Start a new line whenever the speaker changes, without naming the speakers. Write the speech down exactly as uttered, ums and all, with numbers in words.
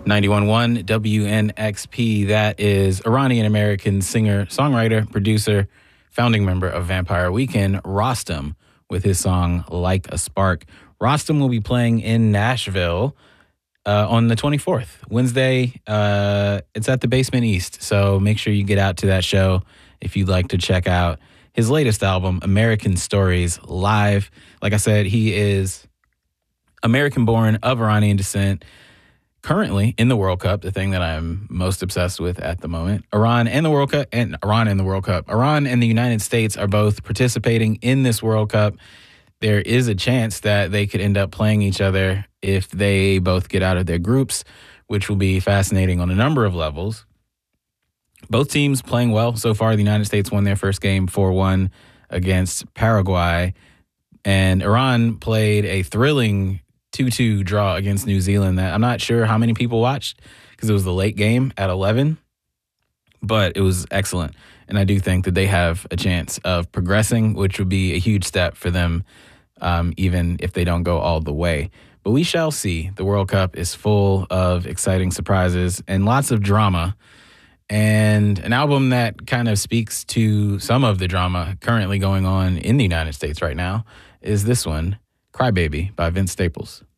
ninety-one point one W N X P. That is Iranian-American singer, songwriter, producer, founding member of Vampire Weekend, Rostam, with his song Like a Spark. Rostam will be playing in Nashville uh, on the twenty-fourth, Wednesday. Uh, it's at the Basement East, so make sure you get out to that show if you'd like to check out his latest album, American Stories, live. Like I said, he is American-born, of Iranian descent, currently in the World Cup, the thing that I'm most obsessed with at the moment. Iran and the World Cup, and Iran and the World Cup. Iran and the United States are both participating in this World Cup. There is a chance that they could end up playing each other if they both get out of their groups, which will be fascinating on a number of levels. Both teams playing well so far. The United States won their first game four one against Paraguay, and Iran played a thrilling two two draw against New Zealand that I'm not sure how many people watched because it was the late game at eleven, but it was excellent. And I do think that they have a chance of progressing, which would be a huge step for them, um, even if they don't go all the way. But we shall see. The World Cup is full of exciting surprises and lots of drama. And an album that kind of speaks to some of the drama currently going on in the United States right now is this one, Crybaby by Vince Staples.